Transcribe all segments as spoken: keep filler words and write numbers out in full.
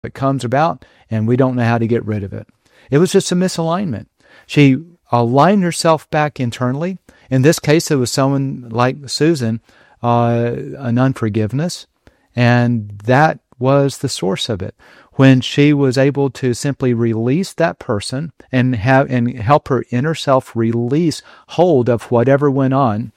it comes about, and we don't know how to get rid of it. It was just a misalignment. She aligned herself back internally. In this case, it was someone like Susan, uh, an unforgiveness, and that was the source of it. When she was able to simply release that person and have and help her inner self release hold of whatever went on,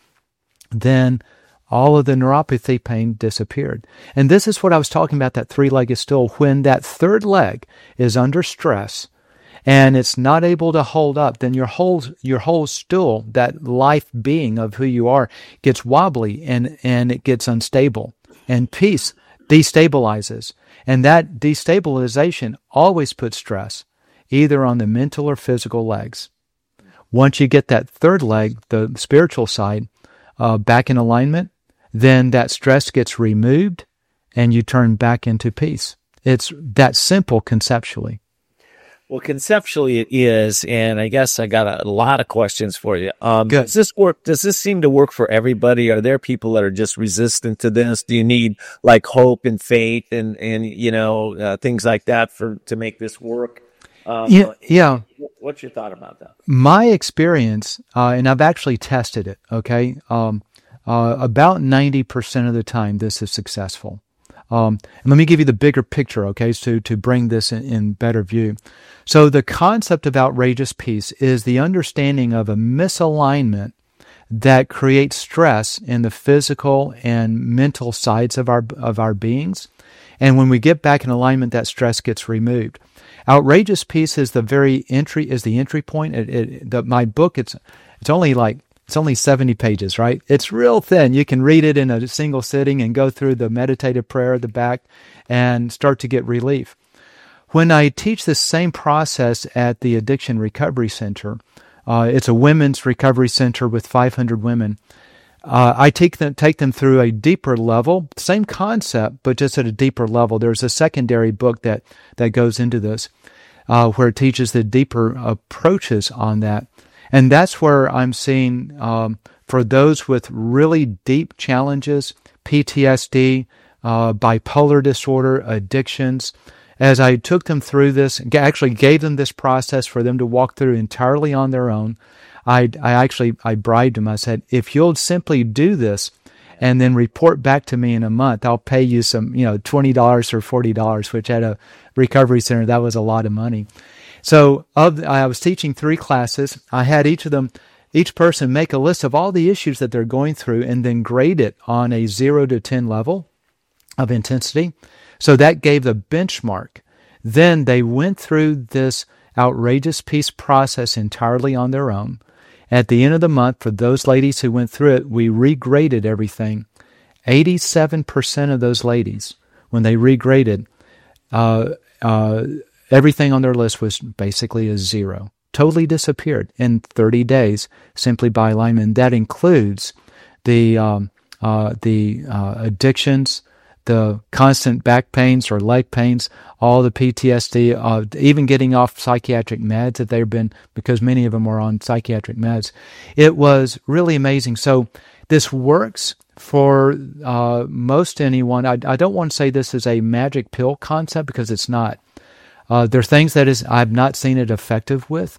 then all of the neuropathy pain disappeared. And this is what I was talking about, that three-legged stool. When that third leg is under stress and it's not able to hold up, then your whole your whole stool, that life being of who you are, gets wobbly and, and it gets unstable. And peace destabilizes. And that destabilization always puts stress, either on the mental or physical legs. Once you get that third leg, the spiritual side, uh, back in alignment, then that stress gets removed and you turn back into peace. It's that simple conceptually. Well, conceptually it is, and I guess I got a lot of questions for you. Um, Good. Does this work? Does this seem to work for everybody? Are there people that are just resistant to this? Do you need like hope and faith and and you know uh, things like that for to make this work? Um, Yeah, yeah. What's your thought about that? My experience, uh, and I've actually tested it. Okay, um, uh, about ninety percent of the time, this is successful. Um, and let me give you the bigger picture, okay, so to bring this in, in better view. So the concept of outrageous peace is the understanding of a misalignment that creates stress in the physical and mental sides of our of our beings. And when we get back in alignment, that stress gets removed. Outrageous peace is the very entry is the entry point. It, it, the, my book, it's it's only like It's only seventy pages, right? It's real thin. You can read it in a single sitting and go through the meditative prayer at the back and start to get relief. When I teach this same process at the Addiction Recovery Center, uh, it's a women's recovery center with five hundred women. Uh, I take them, take them through a deeper level, same concept, but just at a deeper level. There's a secondary book that, that goes into this, uh, where it teaches the deeper approaches on that. And that's where I'm seeing, um, for those with really deep challenges, P T S D, uh, bipolar disorder, addictions, as I took them through this, actually gave them this process for them to walk through entirely on their own, I, I actually, I bribed them. I said, if you'll simply do this and then report back to me in a month, I'll pay you some, you know, twenty dollars or forty dollars, which at a recovery center, that was a lot of money. So of I was teaching three classes. I had each of them, each person make a list of all the issues that they're going through and then grade it on a zero to ten level of intensity. So that gave the benchmark. Then they went through this outrageous peace process entirely on their own. At the end of the month, for those ladies who went through it, we regraded everything. eighty-seven percent of those ladies, when they regraded, uh, uh, everything on their list was basically a zero. Totally disappeared in thirty days simply by alignment. That includes the um, uh, the uh, addictions, the constant back pains or leg pains, all the P T S D, uh, even getting off psychiatric meds if they've been, because many of them were on psychiatric meds. It was really amazing. So this works for uh, most anyone. I, I don't want to say this is a magic pill concept because it's not. Uh, there are things that is I've not seen it effective with,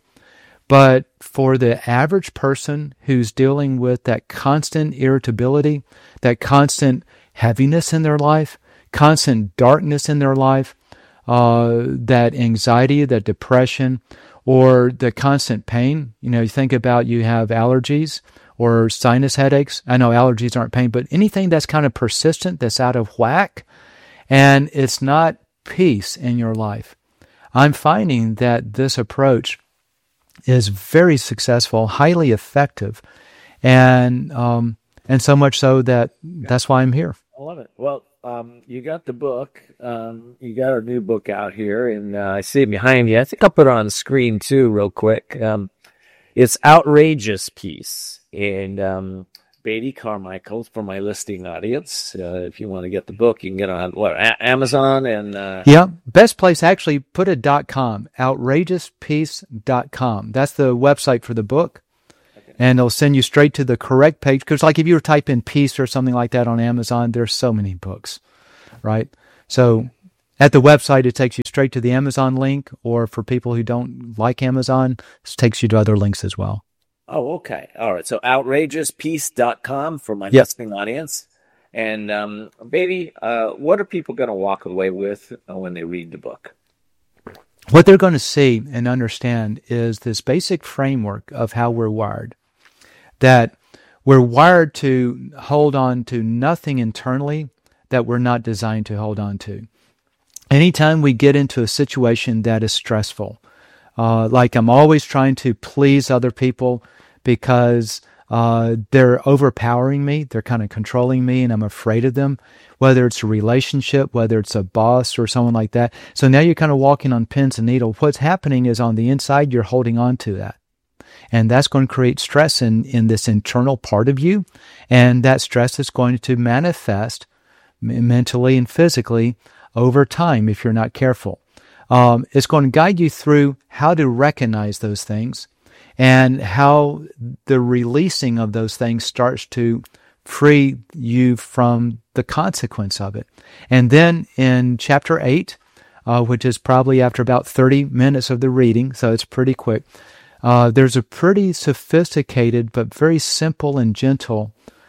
but for the average person who's dealing with that constant irritability, that constant heaviness in their life, constant darkness in their life, uh, that anxiety, that depression, or the constant pain. You know, you think about you have allergies or sinus headaches. I know allergies aren't pain, but anything that's kind of persistent, that's out of whack, and it's not peace in your life. I'm finding that this approach is very successful, highly effective, and um, and so much so that that's why I'm here. I love it. Well, um, you got the book. Um, you got our new book out here, and uh, I see it behind you. I think I'll put it on the screen too, real quick. Um, it's Outrageous Peace, and um, Beatty Carmichael for my listening audience. Uh, if you want to get the book, you can get it on what a- Amazon and uh, yeah, best place actually put a dot com, outrageous peace dot com. That's the website for the book. And it'll send you straight to the correct page. Because like if you were to type in peace or something like that on Amazon, there's so many books, right? So At the website, it takes you straight to the Amazon link, or for people who don't like Amazon, it takes you to other links as well. Oh, okay. All right. So outrageous peace dot com for my Yep. listening audience. And, um, baby, uh, what are people going to walk away with uh, when they read the book? What they're going to see and understand is this basic framework of how we're wired. That we're wired to hold on to nothing internally that we're not designed to hold on to. Anytime we get into a situation that is stressful, uh, like I'm always trying to please other people because uh, they're overpowering me, they're kind of controlling me, and I'm afraid of them, whether it's a relationship, whether it's a boss or someone like that. So now you're kind of walking on pins and needles. What's happening is on the inside, you're holding on to that. And that's going to create stress in, in this internal part of you. And that stress is going to manifest mentally and physically over time if you're not careful. Um, it's going to guide you through how to recognize those things and how the releasing of those things starts to free you from the consequence of it. And then in chapter eight, uh, which is probably after about thirty minutes of the reading, so it's pretty quick, uh, there's a pretty sophisticated but very simple and gentle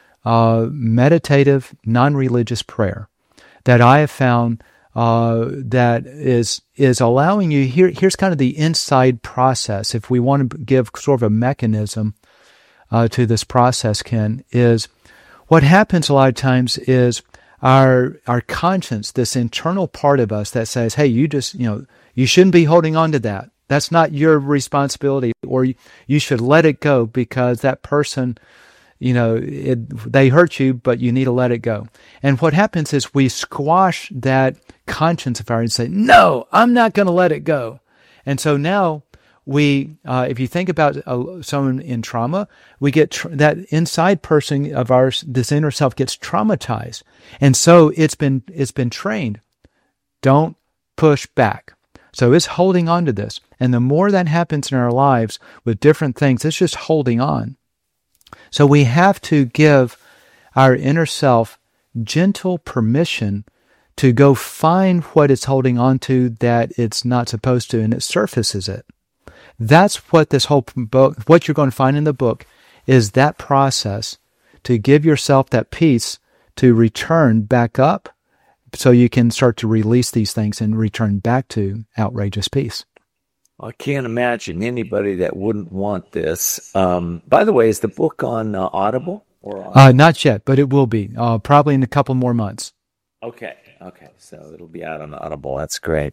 uh, meditative, non-religious prayer that I have found Uh, that is is allowing you, here. Here's kind of the inside process. If we want to give sort of a mechanism uh, to this process, Ken, is what happens a lot of times is our our conscience, this internal part of us that says, hey, you just, you know, you shouldn't be holding on to that. That's not your responsibility, or you, you should let it go because that person, you know, it, they hurt you, but you need to let it go. And what happens is we squash that conscience of ours and say, no, I'm not going to let it go. And so now we, uh, if you think about uh, someone in trauma, we get tr- that inside person of ours, this inner self gets traumatized. And so it's been, it's been trained. Don't push back. So it's holding on to this. And the more that happens in our lives with different things, it's just holding on. So we have to give our inner self gentle permission to go find what it's holding on to that it's not supposed to, and it surfaces it. That's what this whole book, what you're going to find in the book, is that process to give yourself that peace to return back up so you can start to release these things and return back to outrageous peace. I can't imagine anybody that wouldn't want this. Um, by the way, is the book on uh, Audible? Or on- Uh, not yet, but it will be, uh, probably in a couple more months. Okay, okay. So it'll be out on Audible. That's great.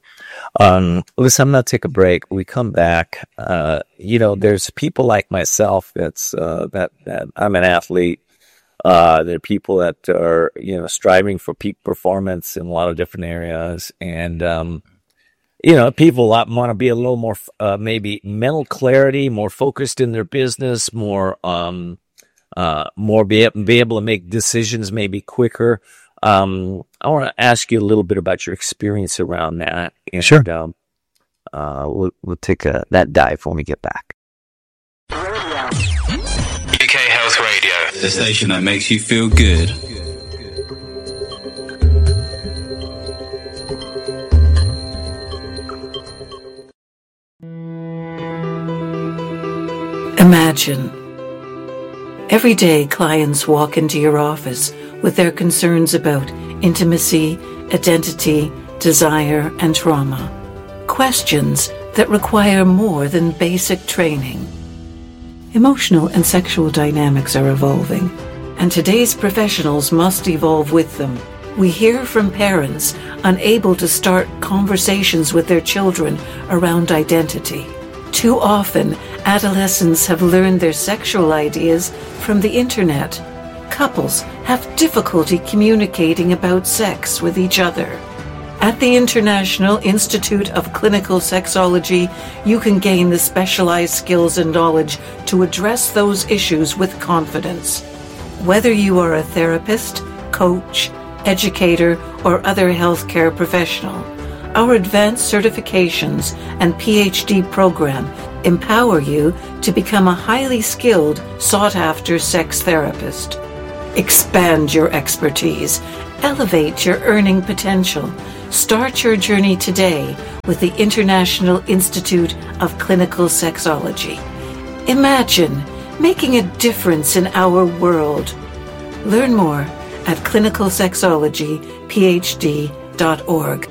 Um, listen, I'm going to take a break. We come back. Uh, you know, there's people like myself that's, uh, that, that I'm an athlete. Uh, there are people that are, you know, striving for peak performance in a lot of different areas. And, um, you know, people want to be a little more, uh, maybe mental clarity, more focused in their business, more, um, uh, more be, be able to make decisions maybe quicker. Um, I want to ask you a little bit about your experience around that. And, Sure. Um, uh, we'll, we'll take a, that dive when we get back. U K Health Radio, the station that makes you feel good. Imagine. Every day, clients walk into your office with their concerns about intimacy, identity, desire, and trauma. Questions that require more than basic training. Emotional and sexual dynamics are evolving, and today's professionals must evolve with them. We hear from parents unable to start conversations with their children around identity. Too often, adolescents have learned their sexual ideas from the internet. Couples have difficulty communicating about sex with each other. At the International Institute of Clinical Sexology, you can gain the specialized skills and knowledge to address those issues with confidence. Whether you are a therapist, coach, educator, or other healthcare professional, our advanced certifications and P H D program empower you to become a highly skilled, sought-after sex therapist. Expand your expertise. Elevate your earning potential. Start your journey today with the International Institute of Clinical Sexology. Imagine making a difference in our world. Learn more at clinical sexology p h d dot org.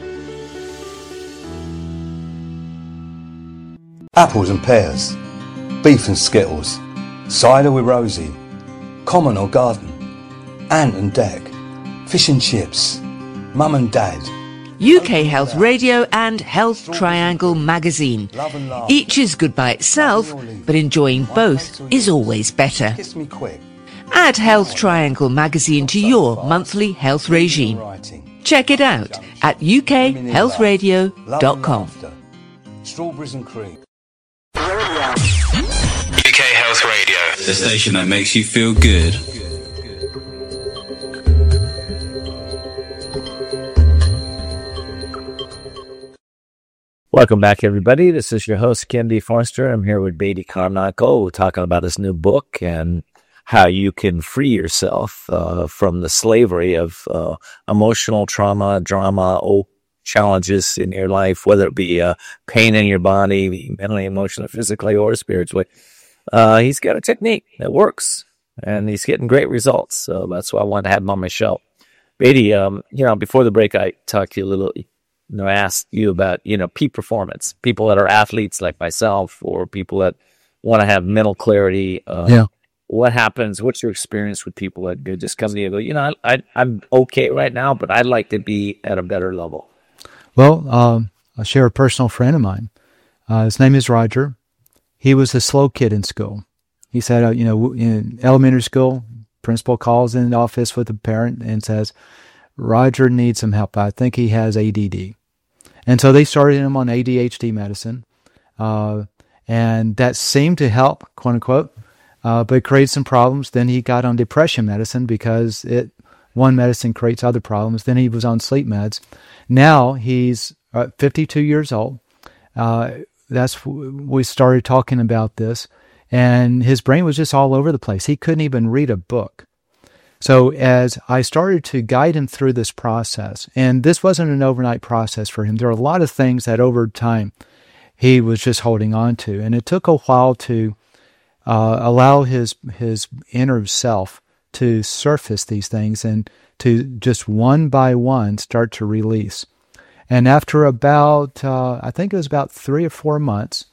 Apples and pears, beef and skittles, cider with Rosie, common or garden, ant and deck, fish and chips, mum and dad. U K Health Radio and Health Triangle magazine. Each is good by itself, but enjoying both is always better. Kiss me quick. Add Health Triangle magazine to your monthly health regime. Check it out at u k health radio dot com. Strawberries and cream. U K Health Radio, the station that makes you feel good. Welcome back, everybody. This is your host, Ken D. Forster. I'm here with Beatty Carmichael. We're talking about his new book and how you can free yourself uh, from the slavery of uh, emotional trauma, drama, or challenges in your life, whether it be uh, pain in your body, mentally, emotionally, physically, or spiritually. Uh, he's got a technique that works, and he's getting great results. So that's why I wanted to have him on my show. Beatty, um, you know, before the break, I talked to you a little. You know, I asked you about, you know, peak performance, people that are athletes like myself, or people that want to have mental clarity. Uh, Yeah. What happens? What's your experience with people that go- just come to you and go, you know, I, I, I'm okay right now, but I'd like to be at a better level? Well, um, I'll share a personal friend of mine. Uh, his name is Roger. He was a slow kid in school. He said, uh, you know, in elementary school, principal calls in the office with a parent and says, Roger needs some help. I think he has A D D. And so they started him on A D H D medicine. Uh, and that seemed to help, quote unquote, uh, but it created some problems. Then he got on depression medicine because it one medicine creates other problems. Then he was on sleep meds. Now he's uh, fifty-two years old. Uh, that's we started talking about this, and his brain was just all over the place. He couldn't even read a book. So as I started to guide him through this process, and this wasn't an overnight process for him, there are a lot of things that over time he was just holding on to, and it took a while to uh, allow his his inner self to surface these things and to just one by one start to release. And after about, uh, I think it was about three or four months,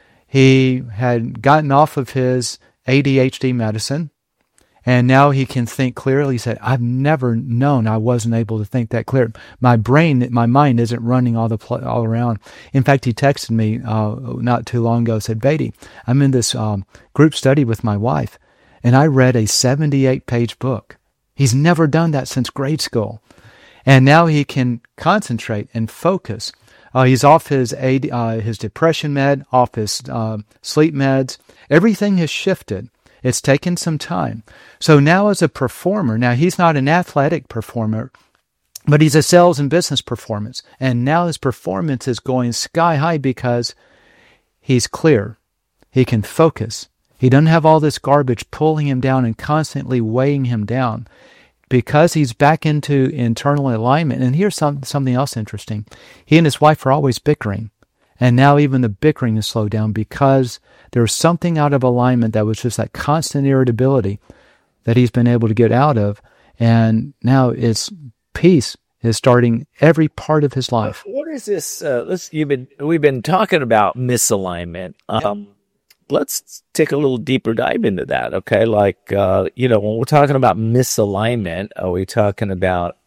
he had gotten off of his A D H D medicine, and now he can think clearly. He said, I've never known I wasn't able to think that clear. My brain, my mind isn't running all the pl- all around. In fact, he texted me uh, not too long ago, said, Beatty, I'm in this um, group study with my wife, and I read a seventy-eight page book. He's never done that since grade school. And now he can concentrate and focus. Uh, he's off his A D, uh, his depression med, off his uh, sleep meds. Everything has shifted. It's taken some time. So now as a performer, now he's not an athletic performer, but he's a sales and business performance. And now his performance is going sky high because he's clear. He can focus. He doesn't have all this garbage pulling him down and constantly weighing him down because he's back into internal alignment. And here's some, something else interesting. He and his wife are always bickering. And now even the bickering has slowed down because there was something out of alignment that was just that constant irritability that he's been able to get out of. And now it's peace is starting every part of his life. What is this? Uh, let's, you've been, we've been talking about misalignment. Um, Let's take a little deeper dive into that, okay? Like, uh, you know, when we're talking about misalignment, are we talking about,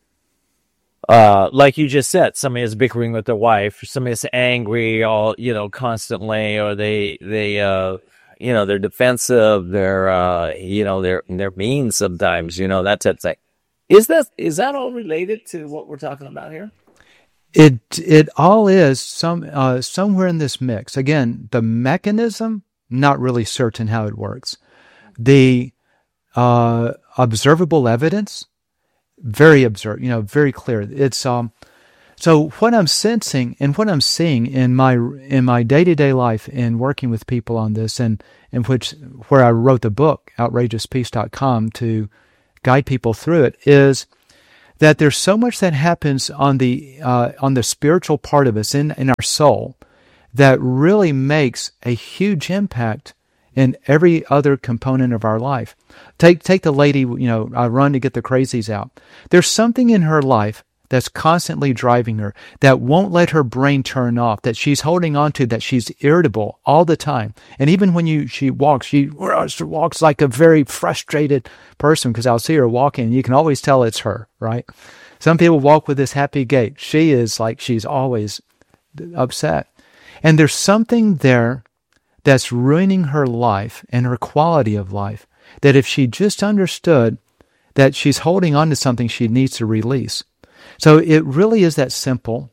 uh, like you just said, somebody is bickering with their wife, somebody is angry all, you know, constantly, or they, they, uh, you know, they're defensive, they're, uh, you know, they're, they're mean sometimes, you know, that type of thing. Is that, is that all related to what we're talking about here? It it all is some uh, somewhere in this mix. Again, the mechanism, not really certain how it works. The uh, observable evidence, very observed, you know, very clear. It's um. So what I'm sensing and what I'm seeing in my in my day to day life in working with people on this, and in which where I wrote the book outrageous peace dot com to guide people through it, is that there's so much that happens on the uh, on the spiritual part of us in, in our soul that really makes a huge impact in every other component of our life. Take take the lady, you know, I run to get the crazies out. There's something in her life that's constantly driving her, that won't let her brain turn off, that she's holding on to, that she's irritable all the time. And even when you she walks, she walks like a very frustrated person, because I'll see her walking and you can always tell it's her, right? Some people walk with this happy gait. She is like she's always upset. And there's something there that's ruining her life and her quality of life, that if she just understood that she's holding on to something she needs to release. So it really is that simple,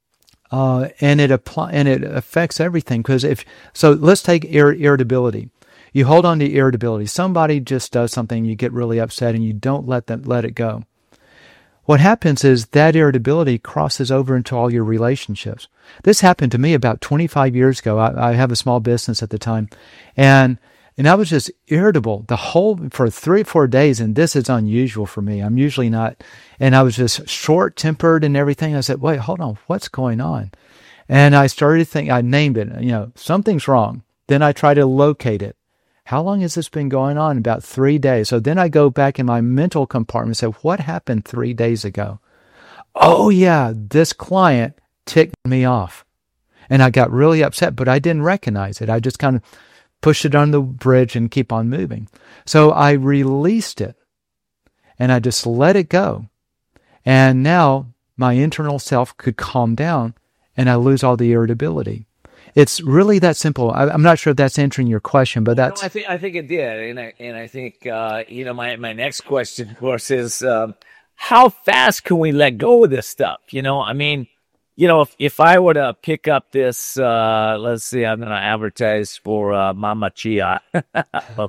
uh, and it apply and it affects everything. Because if so, let's take ir- irritability. You hold on to irritability. Somebody just does something, you get really upset, and you don't let them let it go. What happens is that irritability crosses over into all your relationships. This happened to me about twenty-five years ago. I, I have a small business at the time, and and I was just irritable the whole for three or four days. And this is unusual for me. I'm usually not. And I was just short-tempered and everything. I said, "Wait, hold on, what's going on?" And I started to think. I named it. You know, something's wrong. Then I try to locate it. How long has this been going on? About three days. So then I go back in my mental compartment and say, what happened three days ago? Oh, yeah, this client ticked me off. And I got really upset, but I didn't recognize it. I just kind of pushed it on the bridge and keep on moving. So I released it, and I just let it go. And now my internal self could calm down, and I lose all the irritability. It's really that simple. I, I'm not sure if that's answering your question, but that's. No, I think I think it did, and I and I think uh, you know my, my next question, of course, is um, how fast can we let go of this stuff? You know, I mean, you know, if if I were to pick up this, uh, let's see, I'm going to advertise for uh, Mama Chia, but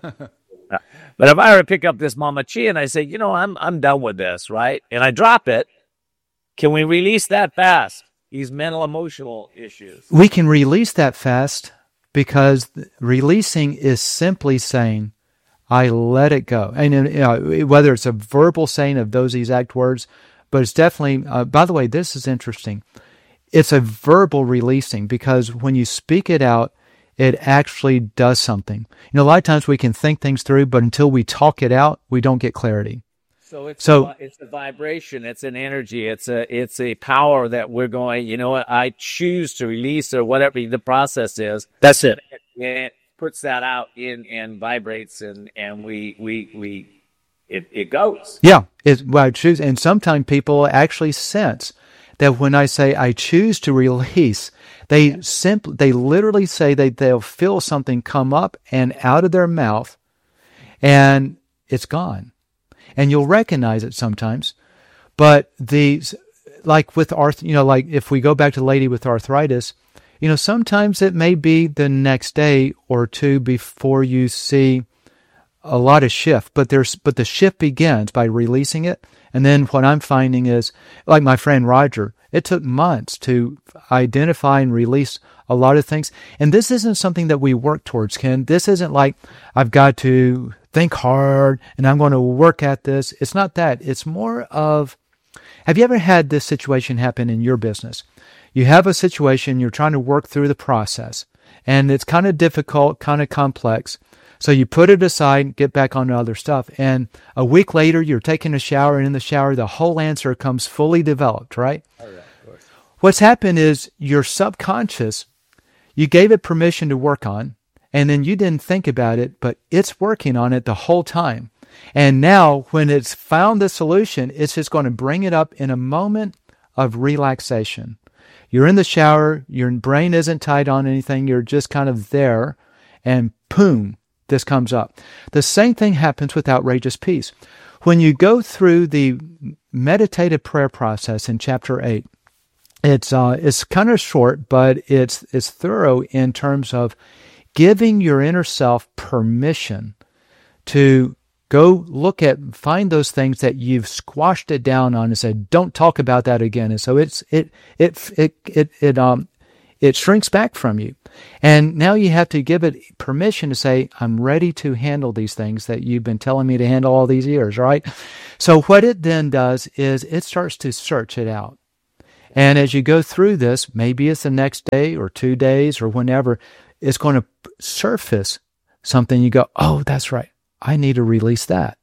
if I were to pick up this Mama Chia and I say, you know, I'm I'm done with this, right? And I drop it, can we release that fast? These mental, emotional issues. We can release that fast because releasing is simply saying, I let it go. And you know, whether it's a verbal saying of those exact words, but it's definitely, uh, by the way, this is interesting. It's a verbal releasing, because when you speak it out, it actually does something. You know, a lot of times we can think things through, but until we talk it out, we don't get clarity. So it's so, a, it's a vibration, it's an energy, it's a it's a power that we're going, you know what, I choose to release, or whatever the process is. That's it. And it puts that out in and vibrates, and, and we we we it, it goes. Yeah, it's well, I choose, and sometimes people actually sense that when I say I choose to release, they yeah. simply they literally say they they'll feel something come up and out of their mouth, and it's gone. And you'll recognize it sometimes, but these, like with arth, you know, like if we go back to the lady with arthritis, you know, sometimes it may be the next day or two before you see a lot of shift, but there's, but the shift begins by releasing it. And then what I'm finding is, like my friend Roger, it took months to identify and release a lot of things. And this isn't something that we work towards, Ken. This isn't like I've got to think hard and I'm going to work at this. It's not that. It's more of, have you ever had this situation happen in your business? You have a situation, you're trying to work through the process, and it's kind of difficult, kind of complex. So you put it aside, get back on to other stuff. And a week later, you're taking a shower, and in the shower, the whole answer comes fully developed, right? Oh, yeah, of course. What's happened is your subconscious, you gave it permission to work on, and then you didn't think about it, but it's working on it the whole time. And now when it's found the solution, it's just going to bring it up in a moment of relaxation. You're in the shower, your brain isn't tied on anything, you're just kind of there, and boom, this comes up. The same thing happens with outrageous peace. When you go through the meditative prayer process in chapter eight, it's uh, it's kind of short, but it's it's thorough in terms of giving your inner self permission to go look at, find those things that you've squashed it down on and said, don't talk about that again. And so it's, it, it, it, it, it, um, it shrinks back from you. And now you have to give it permission to say, I'm ready to handle these things that you've been telling me to handle all these years, right? So what it then does is it starts to search it out. And as you go through this, maybe it's the next day or two days or whenever, it's going to surface something. You go, oh, that's right. I need to release that.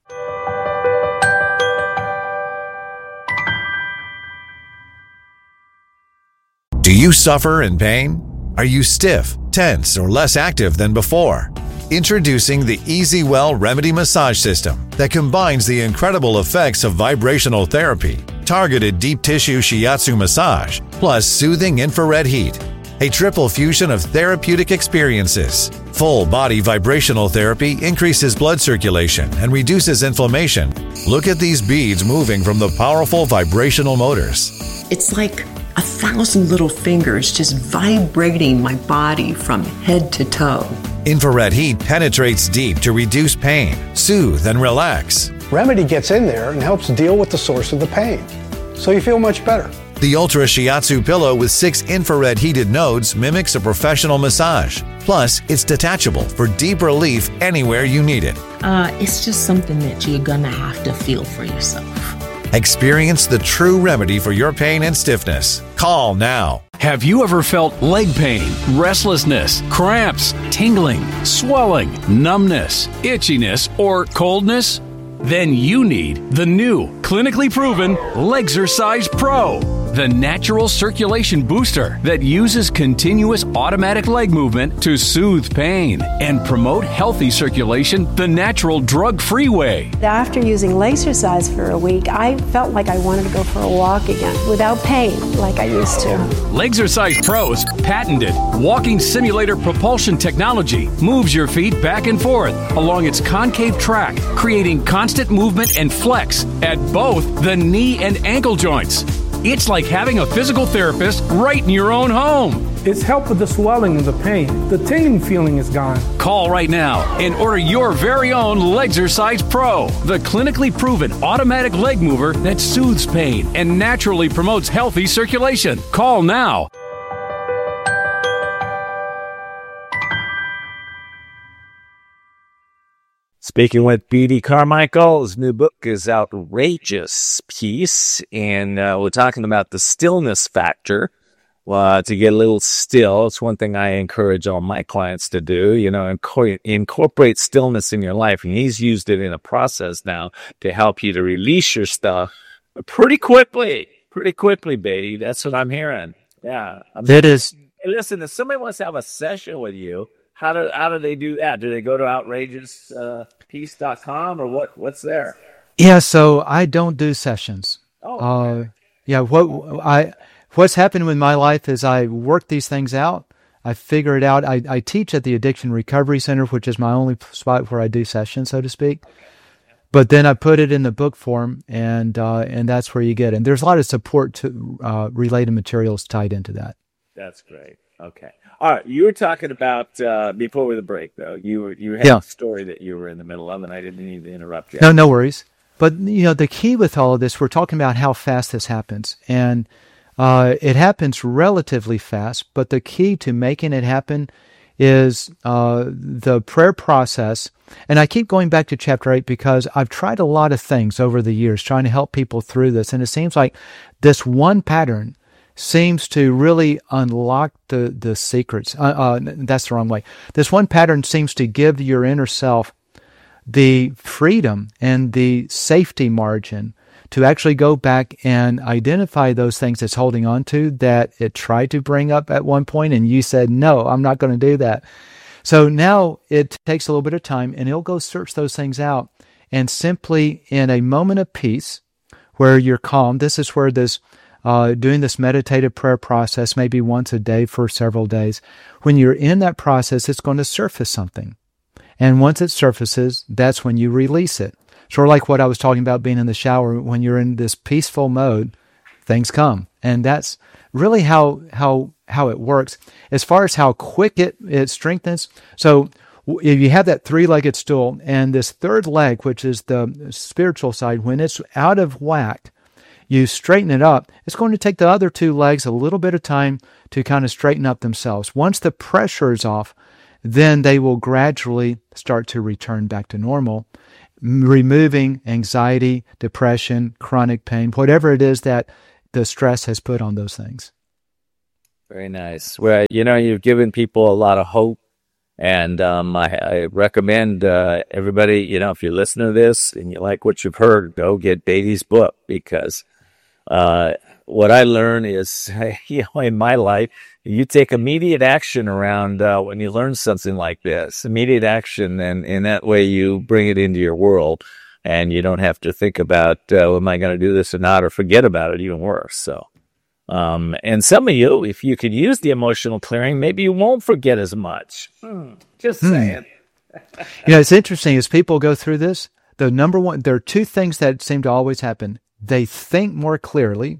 Do you suffer in pain? Are you stiff, tense, or less active than before? Introducing the EasyWell Remedy Massage System that combines the incredible effects of vibrational therapy, targeted deep tissue shiatsu massage, plus soothing infrared heat. A triple fusion of therapeutic experiences. Full body vibrational therapy increases blood circulation and reduces inflammation. Look at these beads moving from the powerful vibrational motors. It's like a thousand little fingers just vibrating my body from head to toe. Infrared heat penetrates deep to reduce pain, soothe, and relax. Remedy gets in there and helps deal with the source of the pain, so you feel much better. The Ultra Shiatsu pillow with six infrared heated nodes mimics a professional massage. Plus, it's detachable for deep relief anywhere you need it. Uh, it's just something that you're gonna have to feel for yourself. Experience the true remedy for your pain and stiffness. Call now. Have you ever felt leg pain, restlessness, cramps, tingling, swelling, numbness, itchiness, or coldness? Then you need the new, clinically proven Legzercise Pro, the natural circulation booster that uses continuous automatic leg movement to soothe pain and promote healthy circulation the natural drug-free way. After using Legzercise for a week, I felt like I wanted to go for a walk again without pain like I used to. Legzercise Pro's patented walking simulator propulsion technology moves your feet back and forth along its concave track, creating constant movement and flex at both the knee and ankle joints. It's like having a physical therapist right in your own home. It's helped with the swelling and the pain. The tingling feeling is gone. Call right now and order your very own Legzercise Pro, the clinically proven automatic leg mover that soothes pain and naturally promotes healthy circulation. Call now. Speaking with B D Carmichael, his new book is Outrageous Peace, and uh, we're talking about the stillness factor. Uh, to get a little still, it's one thing I encourage all my clients to do, you know, inco- incorporate stillness in your life. And he's used it in a process now to help you to release your stuff pretty quickly, pretty quickly, baby. That's what I'm hearing. Yeah. I'm that is. Hey, listen, if somebody wants to have a session with you, How do how do they do that? Do they go to outrageous peace dot com or what? What's there? Yeah, so I don't do sessions. Oh, okay. uh, yeah. What I what's happened in my life is I work these things out. I figure it out. I, I teach at the Addiction Recovery Center, which is my only spot where I do sessions, so to speak. But then I put it in the book form, and uh, and that's where you get it. And there's a lot of support to uh, related materials tied into that. That's great. Okay. All right, you were talking about uh, before the break, though. You were, you had yeah. a story that you were in the middle of, and I didn't need to interrupt you. No, no worries. But you know, the key with all of this, we're talking about how fast this happens, and uh, it happens relatively fast. But the key to making it happen is uh, the prayer process. And I keep going back to chapter eight because I've tried a lot of things over the years, trying to help people through this, and it seems like this one pattern seems to really unlock the, the secrets. Uh, uh, that's the wrong way. This one pattern seems to give your inner self the freedom and the safety margin to actually go back and identify those things it's holding on to that it tried to bring up at one point, and you said, no, I'm not going to do that. So now it takes a little bit of time, and it'll go search those things out. And simply in a moment of peace where you're calm, this is where this Uh, doing this meditative prayer process, maybe once a day for several days. When you're in that process, it's going to surface something. And once it surfaces, that's when you release it. Sort of like what I was talking about being in the shower. When you're in this peaceful mode, things come. And that's really how how how it works. As far as how quick it, it strengthens, so if you have that three-legged stool, and this third leg, which is the spiritual side, when it's out of whack, you straighten it up, it's going to take the other two legs a little bit of time to kind of straighten up themselves. Once the pressure is off, then they will gradually start to return back to normal, removing anxiety, depression, chronic pain, whatever it is that the stress has put on those things. Very nice. Well, you know, you've given people a lot of hope. And um, I, I recommend uh, everybody, you know, if you listen to this and you like what you've heard, go get Beatty's book, because uh, what I learn is, you know, in my life, you take immediate action around uh, when you learn something like this, immediate action, and in that way you bring it into your world, and you don't have to think about, uh, am I going to do this or not, or forget about it, even worse. So. Um, and some of you, if you could use the emotional clearing, maybe you won't forget as much. Hmm, just Hmm. saying. You know, it's interesting as people go through this, the number one, there are two things that seem to always happen. They think more clearly.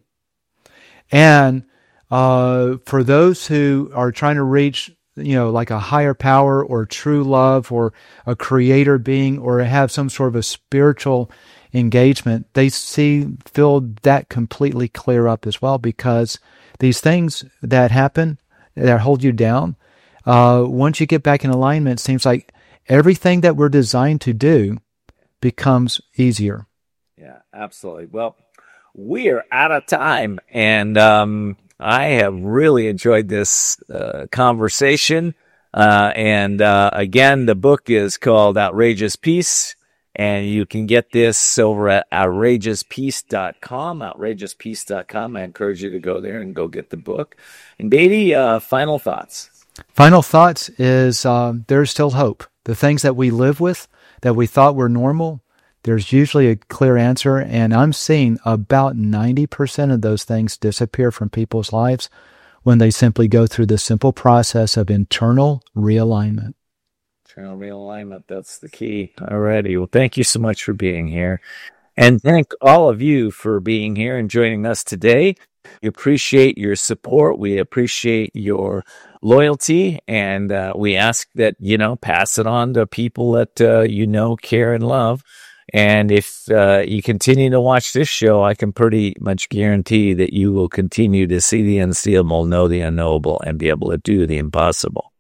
And uh, for those who are trying to reach, you know, like a higher power or true love or a creator being or have some sort of a spiritual engagement, they see, feel that completely clear up as well, because these things that happen, that hold you down, uh, once you get back in alignment, it seems like everything that we're designed to do becomes easier. Yeah, absolutely. Well, we are out of time, and um, I have really enjoyed this uh, conversation. Uh, and uh, again, the book is called Outrageous Peace. And you can get this over at outrageous peace dot com, outrageous peace dot com. I encourage you to go there and go get the book. And Beatty, uh, final thoughts. Final thoughts is um, there's still hope. The things that we live with, that we thought were normal, there's usually a clear answer. And I'm seeing about ninety percent of those things disappear from people's lives when they simply go through the simple process of internal realignment. Internal realignment, that's the key. Alrighty. Well, thank you so much for being here. And thank all of you for being here and joining us today. We appreciate your support. We appreciate your loyalty. And uh, we ask that, you know, pass it on to people that uh, you know, care, and love. And if uh, you continue to watch this show, I can pretty much guarantee that you will continue to see the unseeable, know the unknowable, and be able to do the impossible.